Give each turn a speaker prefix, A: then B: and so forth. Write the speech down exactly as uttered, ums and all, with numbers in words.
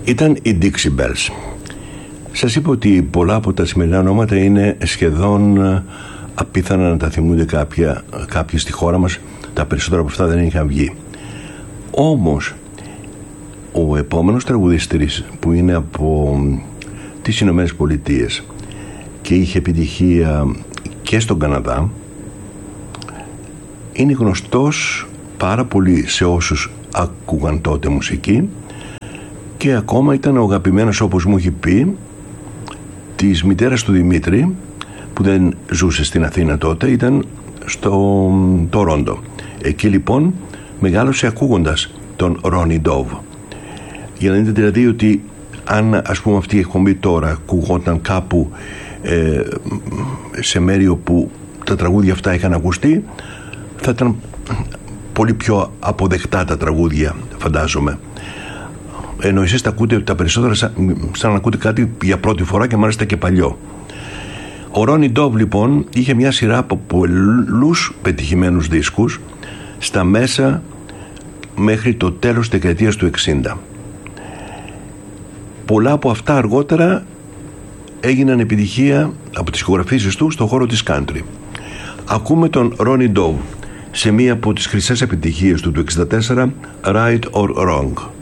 A: Ήταν οι Dixie Bells. Σας είπα ότι πολλά από τα σημερινά ονόματα είναι σχεδόν απίθανα να τα θυμούνται κάποια, κάποιοι στη χώρα μας. Τα περισσότερα από αυτά δεν είχαν βγει. Όμως ο επόμενος τραγουδιστής, που είναι από τις Ηνωμένες Πολιτείες και είχε επιτυχία και στον Καναδά, είναι γνωστός πάρα πολύ σε όσους ακούγαν τότε μουσική και ακόμα ήταν ο αγαπημένος, όπως μου έχει πει, της μητέρας του Δημήτρη, που δεν ζούσε στην Αθήνα τότε, ήταν στο Τορόντο. Εκεί λοιπόν μεγάλωσε ακούγοντας τον Ρόνι Ντόβ. Για να δείτε δηλαδή ότι αν, ας πούμε, αυτή η εκπομπή τώρα ακούγονταν κάπου ε, σε μέρη όπου τα τραγούδια αυτά είχαν ακουστεί, θα ήταν πολύ πιο αποδεκτά τα τραγούδια, φαντάζομαι. Ενώ εσείς τα ακούτε τα περισσότερα σαν, σαν να ακούτε κάτι για πρώτη φορά και μάλιστα και παλιό. Ο Ρόνι Ντόβ λοιπόν είχε μια σειρά από πολλούς πετυχημένους δίσκους στα μέσα μέχρι το τέλος της δεκαετίας του εξήντα. Πολλά από αυτά αργότερα έγιναν επιτυχία από τις ηχογραφήσεις του στον χώρο της country. Ακούμε τον Ρόνι Ντόβ σε μία από τις χρυσές επιτυχίες του του εξήντα τέσσερα, Right or Wrong.